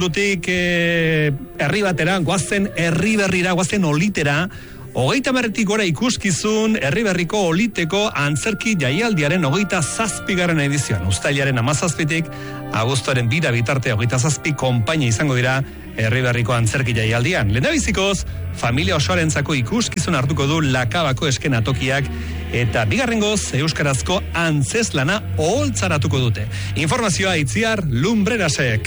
Dutik herri batera, guazen herri berrira, guazen olitera, 30 gora ikuskizun herri berriko oliteko antzerki jaialdiaren 27. edizioan. Uztailaren 17tik abuztuaren 2 bitarte 27 konpainia izango dira herri berriko antzerki jaialdian. Lehendabizikoz, familia osoarentzako ikuskizun hartuko du Lakabako eskenatokiak eta bigarrengoz euskarazko antzeslana oholtzaratuko dute. Informazioa Itziar Lumbrerasek.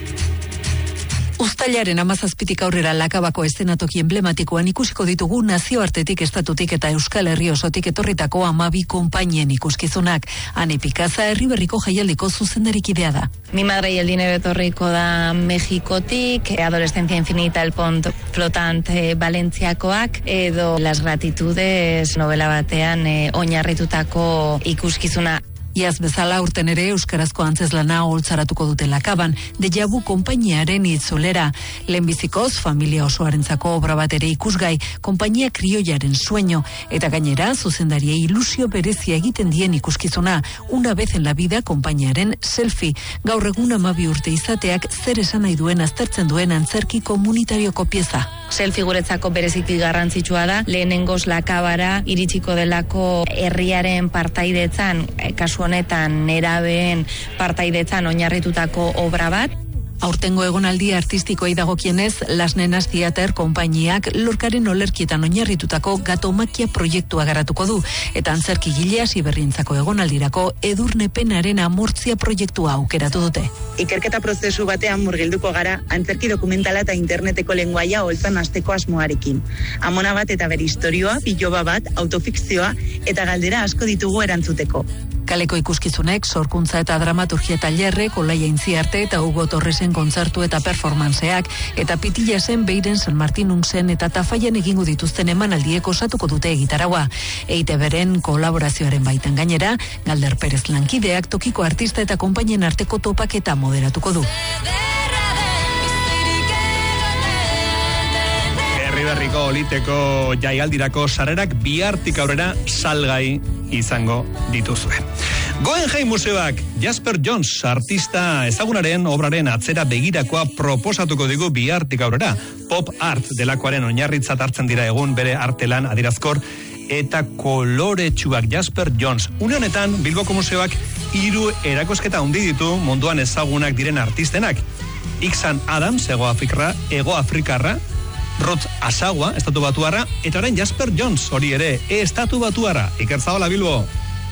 Uztailaren 17tik aurrera Lakabako eszenatoki emblematikoan ikusiko ditugu nazioartetik, estatutik eta Euskal Herri osotik etorritako 12 konpainien ikuskizunak. Ane Pikaza herri berriko jaialdiko zuzendarikidea da. Mi madre y el dinero etorriko da Mexikotik, Adolescencia Infinita, El Pont Flotante Valentziakoak, edo Las Gratitudes novela batean oinarritutako ikuskizuna. Iaz bezala urten ere euskarazko antzeslana oholtzaratuko dute Lakaban, Deja Vu konpainiaren itzulera. Lehenbizikoz, familia osoarentzako obra bat ere ikusgai, konpainia krioiaren sueño, eta gainera, zuzendaria ilusio berezia egiten dien ikuskizuna, Una vez en la vida konpainiaren selfie. Gaur egun 12 urte izateak zer esan nahi duen aztertzen duen antzerki komunitarioko pieza. Selfie guretzako bereziki garrantzitsua da, lehenengoz Lakabara iritsiko delako herriaren partaidetzan, kasu honetan nerabeen partaidetzan oinarritutako obra bat. Aurtengo egonaldi artistikoei dagokienez, Las Nenas Theater konpainiak Lorcaren olerkietan oinarritutako Gato Makia proiektua garatuko du, eta antzerki gilea Siberrientzako egonaldirako Edurne Penaren Amortzia proiektua aukeratu dute. Ikerketa prozesu batean murgilduko gara antzerki dokumentala eta interneteko lenguaia holtzan hasteko asmoarekin. Amona bat eta bere istorioa, biloba bat, autofikzioa eta galdera asko ditugu erantzuteko. Kaleko ikuskizunek, sorkuntza eta dramaturgia tailerrek, Olaia Intziarte eta Hugo Torresen kontzertu eta performanceak, eta Pitillasen, Beiren, San Martinunsen eta Tafaian egingo dituzten emanaldiek osatuko dute egitaraua. EITB-ren kolaborazioaren baitan gainera, Galder Perez lankideak tokiko artista eta konpainien arteko topaketa moderatuko du. Berriko oliteko jaialdirako sarrerak bihartik aurrera salgai izango dituzue. Guggenheim Museoak Jasper Johns artista ezagunaren obraren atzera begirakoa proposatuko digu bihartik aurrera. Pop art delakoaren oinarritzat hartzen dira egun bere artelan adierazkor eta koloretsuak Jasper Johns. Une honetan Bilboko Museoak 3 erakusketa handi ditu munduan ezagunak diren artistenak. Ixan Adams, Ego Afrikarra, Rod Asagua, estatu batuarra, eta orain Jasper Johns, hori ere, estatu batuarra. Iker Zabala, Bilbo.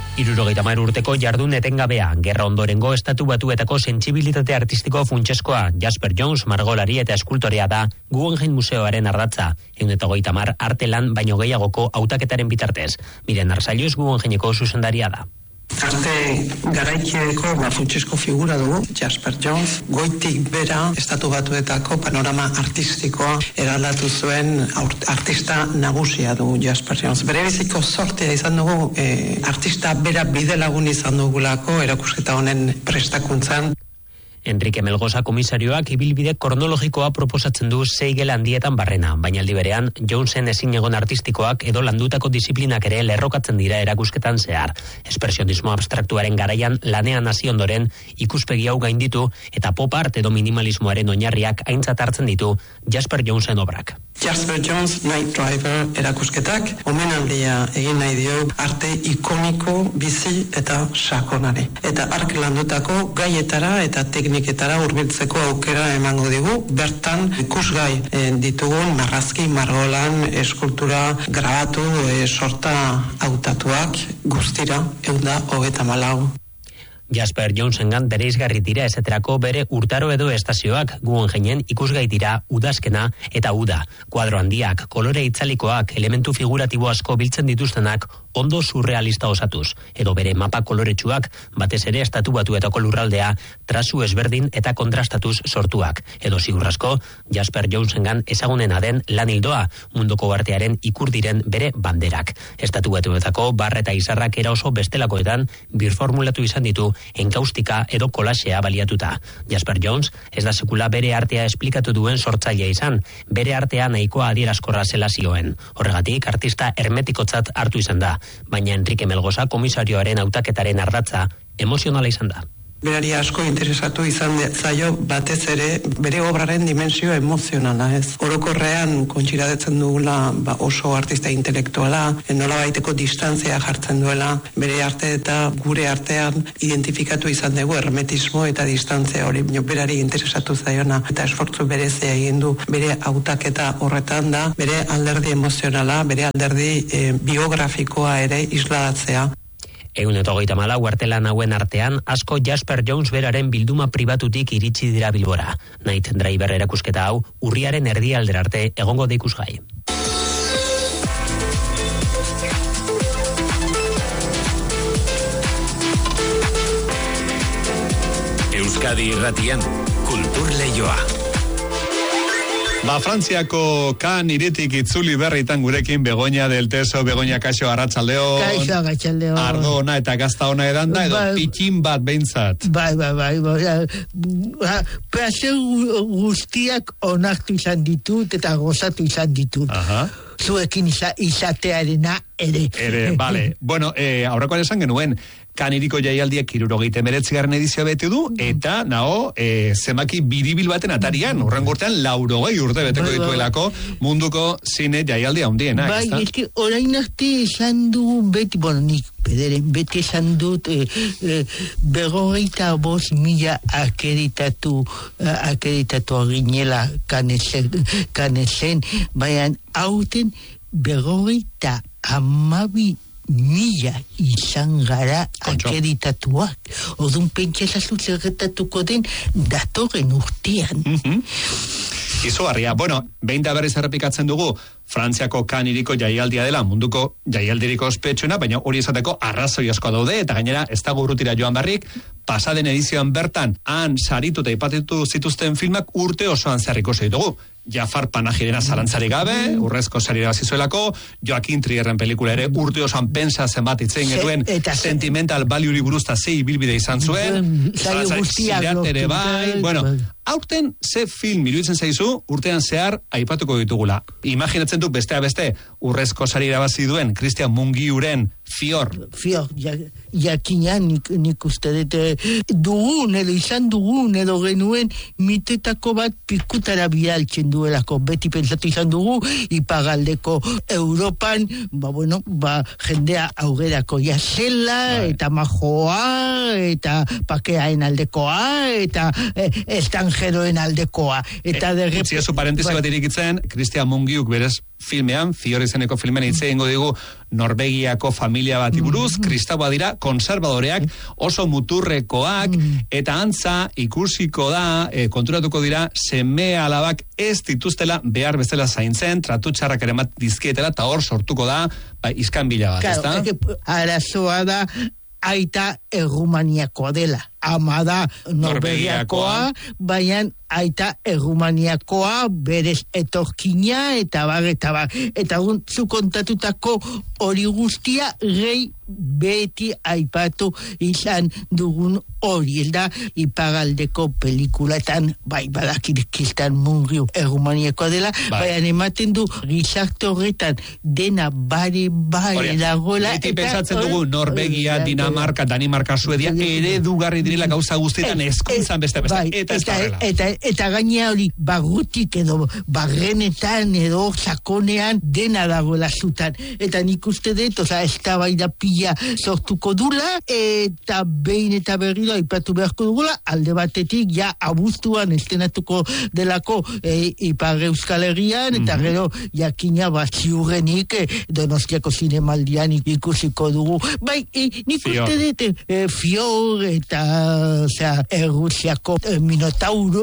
70 urteko jardun etengabea, gerra ondorengo estatu batuetako sentsibilitate artistiko funtseskoa. Jasper Johns margolari eta eskultorea da Guggenheim Museoaren ardatza. 130 artelan baino gehiagoko hautaketaren bitartez. Miren Arzaius Guggenheimeko zuzendaria da. Arte garaikideko funtsesko figura dugu, Jasper Johns, goitik bera estatu batuetako panorama artistikoa eraldatu zuen artista nagusia dugu Jasper Johns. Bere biziko sortea izan dugu, artista bera bidelagun izan dugulako erakusketa honen prestakuntzan. Enrique Melgoza komisarioak ibilbide kronologikoa proposatzen du 6 gela handietan barrena, baina aldi berean Jonesen ezin egon artistikoak edo landutako disiplinak ere lerrokatzen dira erakusketan zehar. Espresionismo abstraktuaren garaian lanean hasi ondoren ikuspegi hau gainditu eta pop art edo minimalismoaren oinarriak aintzat hartzen ditu Jasper Jonesen obrak. Jasper Johns Night Driver erakusketak omenaldia egin nahi dio arte ikoniko, bizi eta sakonari. Eta ark landutako gaietara eta tekniketara hurbiltzeko aukera emango digu, bertan ikusgai ditugun marrazki, margolan, eskultura, grabatu, sorta hautatuak guztira 134. Jasper Jonsengan bereizgarri dira esaterako bere urtaro edo estazioak, Guggenheimen ikusgai dira udazkena eta uda. Kuadro handiak, kolore itzalikoak, elementu figuratibo asko biltzen dituztenak ondo surrealista osatuz, edo bere mapa koloretsuak, batez ere estatu batuetako lurraldea, trazu ezberdin eta kontrastatuz sortuak, edo ziurrasko, Jasper Jonsengan ezagunena den lan hildoa, munduko artearen ikur diren bere banderak. Estatu batuetako barra eta izarrak era oso bestelakoetan birformulatu izan ditu enkaustika edo kolasea baliatuta. Jasper Johns ez da sekula bere artea esplikatu duen sortzailea izan, bere artea nahikoa adierazkorra zela zioen. Horregatik artista hermetikotzat hartu izan da, baina Enrique Melgoza komisarioaren hautaketaren ardatza emozionala izan da. Berari asko interesatu izan zaio batez ere bere obraren dimensio emozionala, ez? Orokorrean kontxiradetzen dugula oso artista intelektuala, nolabaiteko distantzia jartzen duela, bere arte eta gure artean identifikatu izan dugu hermetismo eta distantzia hori berari interesatu zaiona, eta esfortzu berezia egin du bere hautaketa horretan da, bere alderdi emozionala, bere alderdi biografikoa ere isladatzea. 124 artelan hauen artean, asko Jasper Jones beraren bilduma pribatutik iritsi dira Bilbora. Night Driver erakusketa hau, urriaren erdialdera arte egongo da ikusgai. Euskadi Irratian, Kultur Leioa. Frantziako kan iritik itzuli berritan gurekin Begoña del Teso. Begoña, kaixo, arratsaldeon. Kaixo, arratsaldeon. Ardo ona eta gazta ona edan da, edo pitxin bat behintzat. Bai. Plazer guztiak onartu izan ditut eta gozatu izan ditut. Aha. Zuekin izatearena ere. Bale. Bueno, aurrekoan esan genuen, kaniriko jaialdiak 79. edizioa bete du, eta zemaki biribil baten atarian, horrengo urtean 80 urte beteko dituelako munduko zine jaialdia handienak. Bai, eski orain arte esan du beti, nik pederen, beti esan dut 25.000 akeritatu ginela kanezen, baina hauten 52.000 izan gara akeritatuak. Odun pentsazazun zerretatuko den datorren urtean. Izugarria. Bueno, behin da berriz errepikatzen dugu, Frantziako kaniriko jaialdia dela munduko jaialdiriko ospetsuena, baina hori esateko arrazoi asko daude, eta gainera ez dago urrutira joan barrik, pasaden edizioan bertan, han saritu eta ipatitu zituzten filmak urte osoan zerriko ditugu. Jafar Panajirena zalantzari gabe, urrezko sarira bazizuelako, Joaquin Trierren pelikula ere urte osoan pensa zenbat itzein genuen, sentimental value buruzta zei bilbide izan zuen, ziratere bai, bueno, aurten ze film iruditzen zaizu urtean zehar aipatuko ditugula. Imaginatzen du besteak beste urrezko sarira bazi duen Christian Mungiuren Fior, jakina nik uste dut dugun edo izan dugun edo genuen mitetako bat pikutara bialtzen duelako. Beti pentsatu izan dugu ipagaldeko Europan jendea aurrerako jasela eta majoa eta pakeaen aldekoa eta estanjeroen aldekoa eta Ziezu parentesi bat irikitzen, Christian Mungiuk berez filmean, Fior izeneko filmean hitz egingo digu Norvegiako familia bati buruz, kristaua dira, konservadoreak, oso muturrekoak, eta antza ikusiko da, konturatuko dira, seme alabak ez dituztela behar bezala zaintzen, tratu txarrak ere mat dizkietela, eta hor sortuko da, iskanbila bat, ezta? Arazoa da, aita Errumaniakoa dela. Ama da Norvegiakoa, baina aita Errumaniakoa berez etorkina eta bar. Eta zu kontatutako hori guztia gehi beti aipatu izan dugun hori, da ipagaldeko pelikulaetan, badakit Christian Mungiu Errumaniakoa dela, baina ematen du gizarte horretan dena bare dagoela. Beti pentsatzen dugu Norvegia, Dinamarka, Danimarka, Suedia, eredugarri direla gauza guztietan eskuntzan beste, eta ez horrela. Eta gainea hori barrutik edo barrenetan edo sakonean dena dagoela zutan. Eta nik uste dut, eztabaida pila sortuko dula, eta behin eta berriro aipatu beharko dugula, alde batetik ja abuztuan estenatuko delako Ipar Euskal Herrian, eta gero jakina ziurrenik Donostiako zinemaldian ikusiko dugu. Nik uste dut Fior eta Errusiako Minotauro,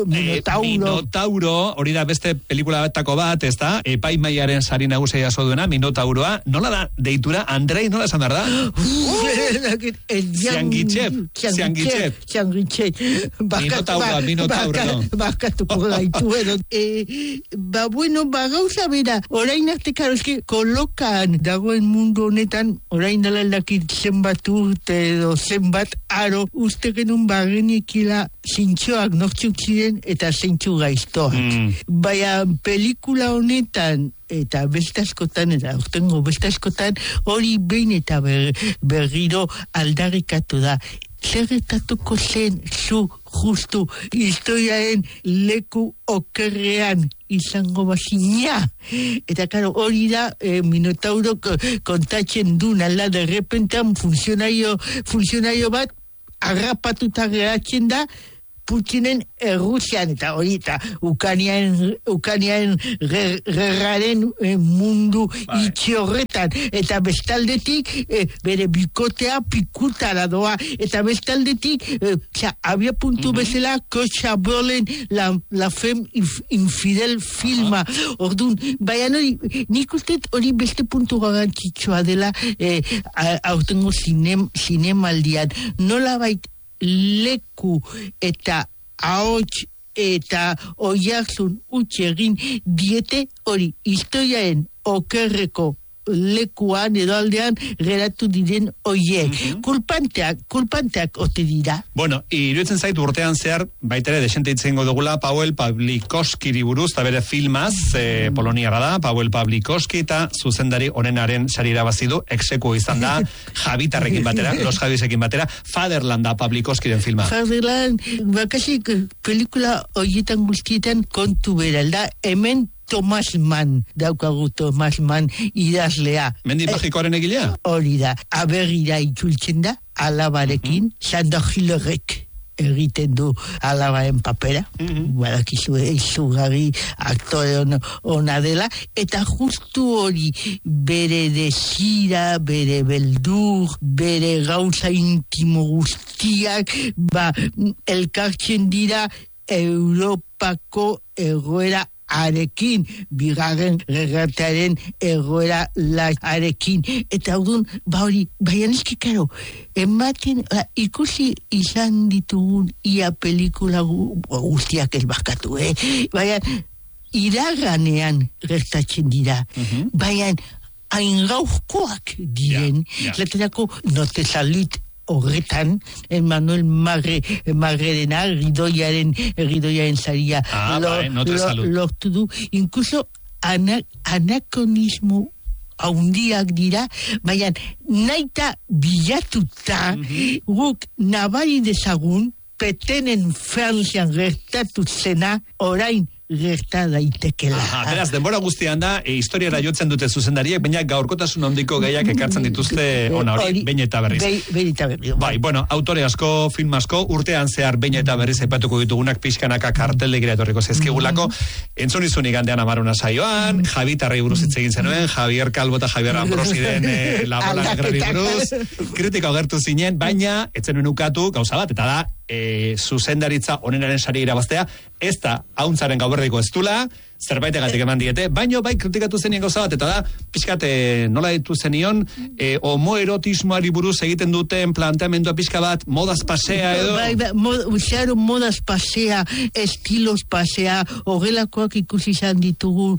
hori da beste pelikula batako bat, ez da? Epaimaiaren sari nagusia jaso duena, Minotauroa. Nola da deitura? Andrei, nola esan behar da? Ziangitxep. Minotauro. Bakatuko gaitu edo. Gauza bera, orain arte, eske kolokan dagoen mundu honetan, orain dela aldakit zenbat urte edo zenbat aro, uste genuen bagenekila zintxoak nortzuk ziren eta zintxu gaiztoak. Baina pelikula honetan eta beste askotan, hori behin eta berriro aldarrikatu da. zer gertatuko zen zu justu historiaen leku okerrean izango bazina. Eta karo, hori da Minotauro kontatzen du nala de repentan funtzionario bat arrapatuta geratzen da Putinen Errusian, eta hori, eta Ukanian gerraren mundu itxi horretan, eta bestaldetik bere bikotea pikutara doa, eta bestaldetik había puntu bezala Kotxa Bolen la femme infidel filma. Orduan, baina hori, nik uste hori beste puntu garrantzitsua dela aurtengo zinemaldian. Nola bait leku eta ahots eta oiarzun utxe egin diete hori historiaen okerreko lekuan edo aldean geratu diren oiek. Kulpanteak ote dira. Bueno, iruditzen zait urtean zehar, baitere desente itzengo dugula Paweł Pawlikowskiri buruz, eta bere filmaz, poloniarra da, Paweł Pawlikowski, eta zuzendari honenaren sari irabazidu, exekuo izan da, Javitarrekin batera, Los Javisekin batera, Fatherland da Pawlikowskiren filma. Fatherland, bakasik pelikula horietan guztietan kontu beralda, hemen Thomas Mann, daukagu Thomas Mann idazlea. Mendi magikoaren egilea? Hori da, aberrira itzultzen da, alabarekin, Sandor Hillerek egiten du alabaren papera, badakizu izugarri aktore ona dela, eta justu hori bere desira, bere beldur, bere gauza intimo guztiak, elkartzen dira Europako egoera arekin, bigarren gerrataren egoera arekin, eta hori, baina eski karo, ematen, ikusi izan ditugun ia pelikula guztiak ez bakatu, baina iraganean gertatzen dira, baina hain gauzkoak diren, laterako note salut horretan, Manuel Marrerena, Ridoiaren zaria lortu du, incluso anakronismo haundiak dira, baina naita bilatuta guk nabari dezagun petenen Frantzian gertatu zena orain gerta daitekela. Beraz, denbora guztian da, historiara jotzen dute zuzendariek, baina gaurkotasun handiko gaiak ekartzen dituzte ona hori, behin eta berriz. Behin eta berriz. Bai, bueno, autore asko, film asko, urtean zehar behin eta berriz aipatuko ditugunak pixkanaka karteldegira etorriko zezkigulako. Entzun izun igandean amaruna saioan, Javitarrei buruz hitz egin zenuen, Javier Calvo eta Javier Ambrosi den la bola negrari buruz, kritika agertu zinen, baina etzen ukatu gauza bat, eta da, zuzendaritza honenaren sari irabaztea, ez da hauntzaren gauberdiko ez dula, zerbaitegatik eman diete, baino bai kritikatu zenien gauza bat, eta da, pixkat nola ditu zenion, homoerotismoari buruz egiten duten planteamendua pixka bat, modaz pasea edo? Modaz pasea, estilos pasea, horrelakoak ikusi izan ditugu,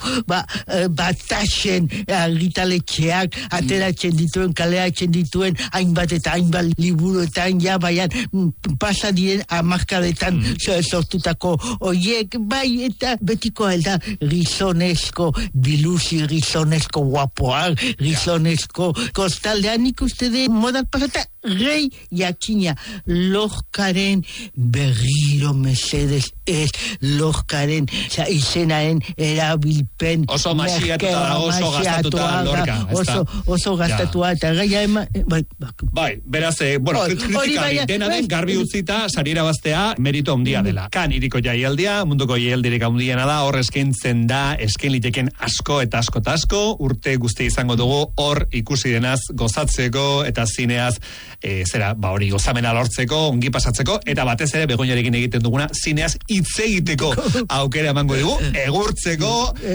batasen argitaletxeak, ateratzen dituen, kaleatzen dituen, hainbat eta hainbat liburuetan, ja, baian, pasa diren amarkadetan sortutako oiek, bai, eta betiko alda, gizonesko biluzi, gizonesko guapoak, gizonesko kostaldean ikuste de modal pasata rei jakina Lorcaren berriro mesedes ez Lorcaren izenaren erabilpen oso masiatuta da, oso gastatuta Lorca oso gastatuta eta gaia bai, beraz, bueno, kritikari dena den garbi utzita sariera bastea merito handia dela. Kan iriko jaialdia, munduko jaialdirik handiena da, hor eskaintzen da, eskain liteken asko eta asko, urte guzti izango dugu, hor ikusi denaz gozatzeko eta zineaz hori gozamena lortzeko, ongi pasatzeko, eta batez ere Begoñarekin egiten duguna zineaz hitz egiteko aukera emango dugu, egurtzeko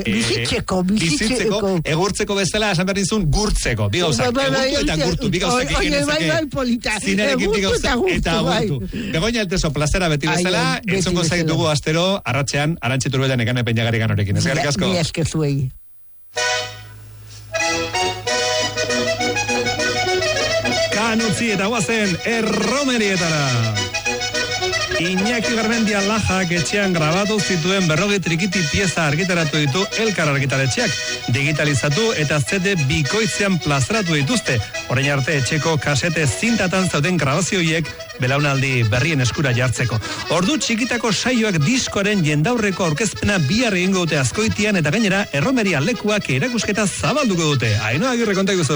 bizitzeko, egurtzeko bezala esan behar dizun, gurtzeko, bi gauzak, egurtu eta gurtu, bi gauzak egin ezake zinearekin bi gauzak eta gurtu. Begoña Elteso, plazera beti bezala, entzongo zaitugu astero, arratxean, Arantxe Turbetan Ekane Peñagarigan horekin. Eskerrik asko. Ni esker zuei. Kanutzi eta guazen erromerietara. Iñaki Garmendia Lajak etxean grabatu zituen 40 trikiti pieza argitaratu ditu Elkar argitaletxeak. Digitalizatu eta CD bikoitzean plazaratu dituzte. Orain arte etxeko kasete zintatan zauden grabazioiek belaunaldi berrien eskura jartzeko. Ordu txikitako saioak diskoaren jendaurreko aurkezpena bihar egingo dute Azkoitian eta gainera erromeria lekuak erakusketa zabalduko dute. Ainhoa Agirre, konta iguzu.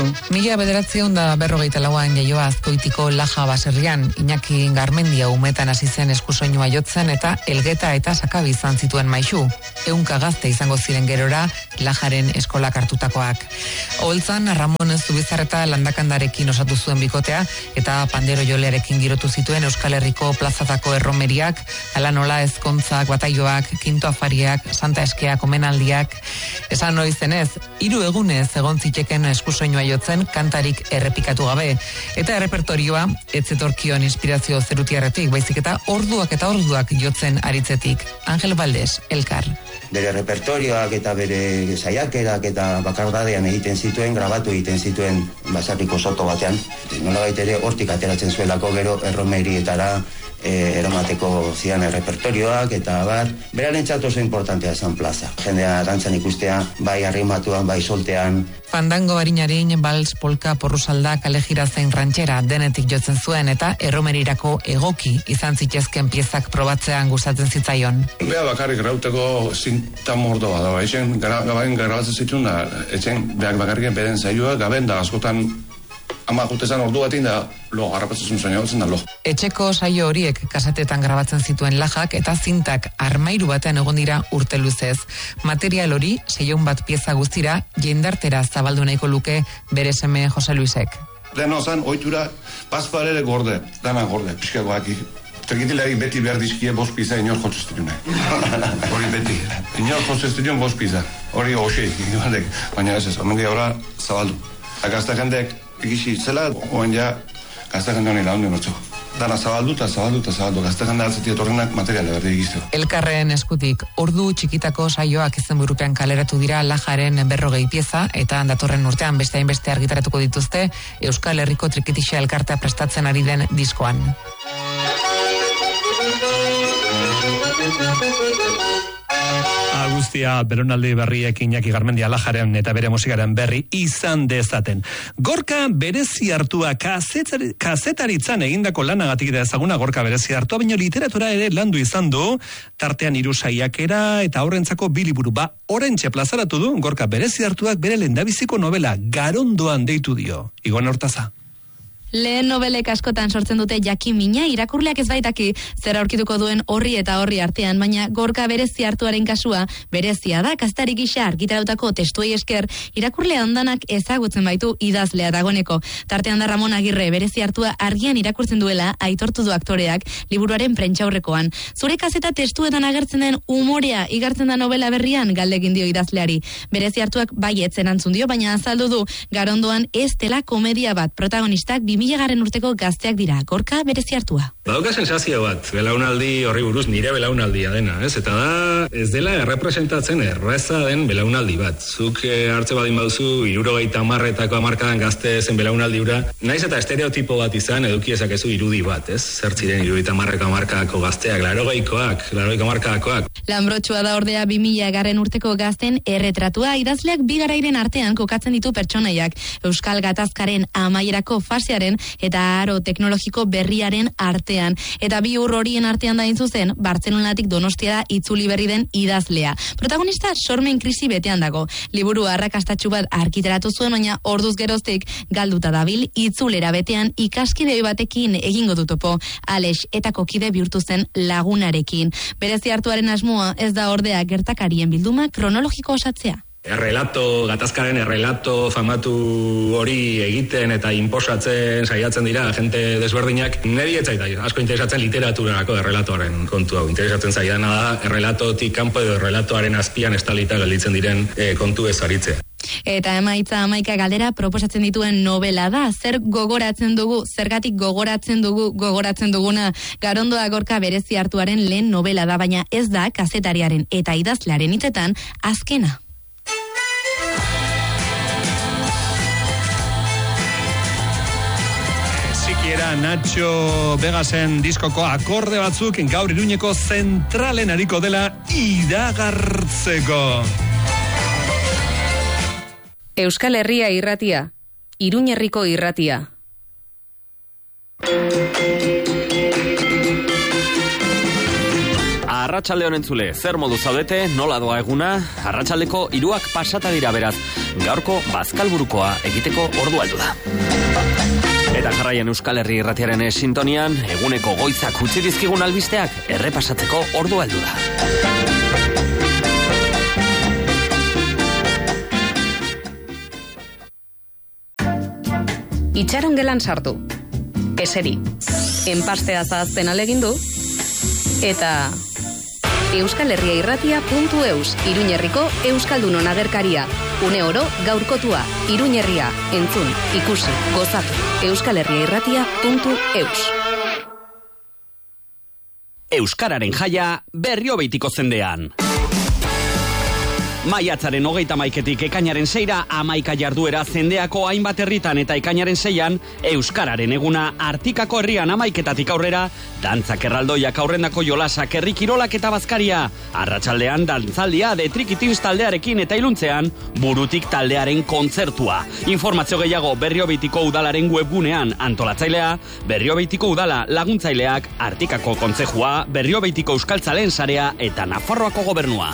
1954an jaioa Azkoitiko Laja baserrian, Iñaki Garmendia umetan hasi zen eskusoinua jotzen eta Elgeta eta Sakabi izan zituen maisu. 100 gazte izango ziren gerora Lajaren eskolak hartutakoak. Oholtzan Ramon Zubizarreta landakandarekin osatu zuen bikotea eta pandero jolearekin girotu zituen Euskal Herriko plazatako erromeriak, hala nola ezkontzak, bataioak, kinto afariak, santa eskeak, omenaldiak. Esan noizenez, 3 egunez egon ziteken eskusoinua jotzen kantarik errepikatu gabe. Eta errepertorioa ez zetorkion inspirazio zerutiarretik, baizik eta orduak jotzen aritzetik. Angel Valdez, Elkar. Bere repertorioak eta bere saiakerak eta bakardadean egiten zituen, grabatu egiten zituen basarriko soto batean. Nolabait ere hortik ateratzen zuelako gero erromerietara eramateko zian repertorioak eta bar. Berarentzat oso importantea zen plaza. Jendea dantzan ikustea, bai arrimatuan, bai soltean. Fandango barinarin, bals, polka, porrusalda, kalejira zein rantxera denetik jotzen zuen eta erromerirako egoki izan zitezken piezak probatzean gustatzen zitzaion. Bea bakarrik grauteko zinta mordoa da, etxen gabain grabatzen zituen da, etxen beak bakarrik beden zaioa, gaben da askotan ama jutezan ordu batin da lo harrapatzen soina batzen da lo. Etxeko saio horiek kasetetan grabatzen zituen Lajak eta zintak armairu batean egon dira urte luzez. Material hori 600 bat pieza guztira jendartera zabaldu nahiko luke bere seme Jose Luisek. Lehen zan, oitura, pasparele gorde, dana gorde, pixkagoak. Tergitilari beti behar dizkie bost pizza inor jotzestitun nahi. Hori beti. Inor jotzestitun bost pizza. Hori hoxeik, baina ez, omendia ora zabaldu. Gazta jendek egisi zela, oen ja, gazta jende honi laundu notzu. Dana zabaldu. Gazta jende hartzetik etorrenak materiale berdi egiztu. Elkarren eskutik, ordu txikitako saioak izenburupean kaleratu dira Lajaren 40 pieza eta datorren urtean beste hainbeste argitaratuko dituzte Euskal Herriko Trikitixa elkartea prestatzen ari den diskoan. Guztia beronaldi berriek Iñaki Garmendia Lajaren eta bere musikaren berri izan dezaten. Gorka berezi hartua kazetaritzan egindako lanagatik da ezaguna Gorka berezi hartua, baina literatura ere landu izan du, tartean 3 saiakera eta aurrentzako 2 liburu. Oraintxe plazaratu du Gorka berezi hartuak bere lehendabiziko novela Garondoan deitu dio. Igon Hortaza. Lehen nobelek askotan sortzen dute jakimina, irakurleak ez baitaki zer aurkituko duen horri eta horri artean, baina Gorka berezi hartuaren kasua berezia da, kazetari gisa argitaratutako testuei esker irakurlea ondanak ezagutzen baitu idazlea dagoneko. Tartean da Ramon Agirre berezi hartua argian irakurtzen duela aitortu du aktoreak liburuaren prentsaurrekoan. Zure kazeta testuetan agertzen den umorea igartzen da novela berrian, galdegin dio idazleari. Berezi hartuak baietz erantzun dio, baina azaldu du Garondoan ez dela komedia bat, protagonistak 2000 urteko gazteak dira, Gorka berezi hartua. Badauka sensazio bat, belaunaldi horri buruz nire belaunaldia dena, ez? Eta da, ez dela errepresentatzen erreza den belaunaldi bat. Zuk hartze badin baduzu, 70etako hamarkadan gazte zen belaunaldi ura, naiz eta estereotipo bat izan, eduki ezakezu irudi bat, ez? Zertziren 70etako hamarkadako gazteak, 80 hamarkadakoak. Lanbrotsua da ordea 2000 urteko gazten erretratua, idazleak 2 garairen artean kokatzen ditu pertsonaiak, Euskal Gatazkaren amaierako fasearen eta aro teknologiko berriaren artean. Eta 2 horien artean da zuzen, Bartzelonatik Donostiara itzuli berri den idazlea. Protagonista sormen krisi betean dago. Liburu arrakastatsu bat argitaratu zuen, baina orduz geroztik galduta dabil, itzulera betean ikaskide batekin egingo du topo. Alex eta kokide bihurtu zen lagunarekin. Berezi hartuaren asmoa ez da ordea gertakarien bilduma kronologiko osatzea. Gatazkaren errelato famatu hori egiten eta inposatzen saiatzen dira gente desberdinak, niri etzait asko interesatzen literaturarako errelatoaren kontu hau. Interesatzen zaidana da errelatotik kanpo edo errelatoaren azpian estalita gelditzen diren kontu ez aritzea. Eta emaitza 11 galdera proposatzen dituen novela da. Zer gogoratzen dugu, zergatik gogoratzen duguna. Garondoa Gorka berezi hartuaren lehen novela da, baina ez da kazetariaren eta idazlearen hitzetan azkena. Nacho Vegasen diskoko akorde batzuk gaur Iruñeko zentralen ariko dela iragartzeko. Euskal Herria irratia, Iruñerriko irratia. Arratsalde honen zule, zer modu zaudete, nola doa eguna, arratsaldeko 3 pasata dira beraz, gaurko bazkalburukoa egiteko ordu aldu da. Eta jarraian Euskal Herri irratiaren sintonian, eguneko goizak utzi dizkigun albisteak errepasatzeko ordu aldu da. Itxaron gelan sartu. Eseri. Enpastea zahazten alegindu. Eta Euskal Herria irratia.eus, Iruñerriko Euskaldunon agerkaria. Une oro gaurkotua, Iruñerria, entzun, ikusi, gozatu. Euskal Herria irratia.eus. Euskararen jaia Berriobeitiko zendean. Maiatzaren 31etik ekainaren 6ra 11 jarduera zendeako hainbat herritan eta ekainaren 6an Euskararen eguna Artikako herrian 11etatik aurrera, dantzak erraldoiak aurrendako jolasak herri kirolak eta bazkaria. Arratsaldean dantzaldia de Trikitins taldearekin eta iluntzean Burutik taldearen kontzertua. Informazio gehiago Berriobeitiko udalaren webgunean, antolatzailea Berriobeitiko udala, laguntzaileak Artikako kontzejua, Berriobeitiko euskaltzaleen sarea eta Nafarroako gobernua.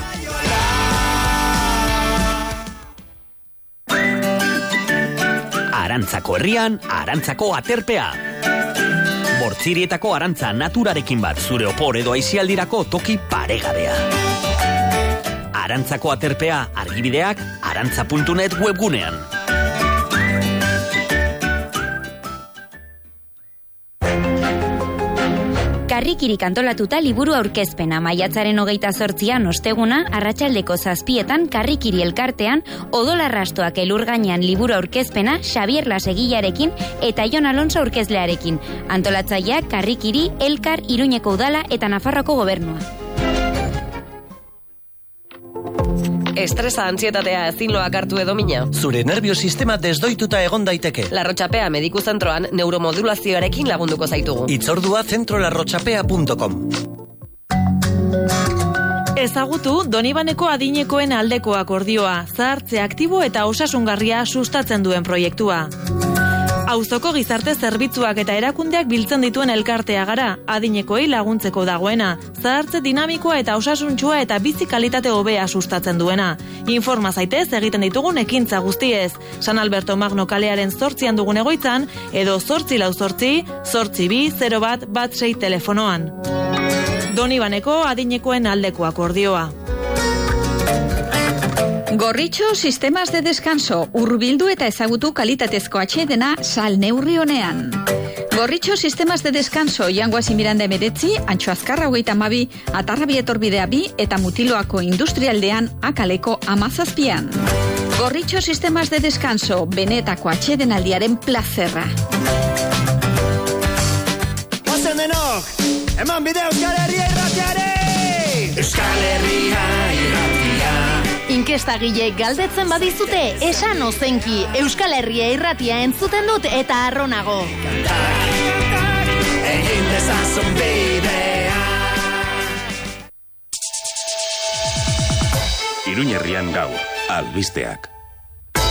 Arantzako herrian, Arantzako aterpea. Bortzirietako arantza naturarekin bat, zure opor edo aisialdirako toki paregabea. Arantzako aterpea, argibideak, arantza.net webgunean. Karrikirik antolatuta liburu aurkezpena maiatzaren 28an osteguna, arratsaldeko 7etan Karrikiri elkartean, odolarrastoak elurgainean liburu aurkezpena Xabier Lasegilarekin eta Jon Alonso aurkezlearekin. Antolatzaileak Karrikiri, Elkar, Iruñeko udala eta Nafarroako gobernua. Estresa, antsietatea ezin loak hartu edo mina. Zure nervio sistema desdoituta egon daiteke. Larrotxapea mediku zentroan neuromodulazioarekin lagunduko zaitugu. Itzordua zentrolarrotxapea.com. Ezagutu Donibaneko adinekoen aldeko akordioa, zahartze aktibo eta osasungarria sustatzen duen proiektua. Auzoko gizarte zerbitzuak eta erakundeak biltzen dituen elkartea gara, adinekoei laguntzeko dagoena, zahartze dinamikoa eta osasuntsua eta bizi kalitate hobea sustatzen duena. Informa zaitez egiten ditugun ekintza guztiez, San Alberto Magno kalearen 8an dugun egoitzan, edo 848-82-01-16 telefonoan. Donibaneko adinekoen aldeko akordioa. Gorritxo sistemas de descanso, hurbildu eta ezagutu kalitatezko atsedena sal neurri honean. Gorritxo sistemas de descanso, Jangoasi Miranda 19, Antxo Azkarra 22, Atarrabi etorbidea 2 eta Mutiloako industrialdean Akaleko 17. Gorritxo sistemas de descanso, benetako atsedenaldiaren plazerra. Ozen denok, eman bide Euskal Herria irratiare! Euskal Herria irratia. Inkestagile galdetzen badizute, esan ozenki, Euskal Herria irratia entzuten dut eta arronago. Egin dezazun bidea. Iruñerrian gaur, albisteak.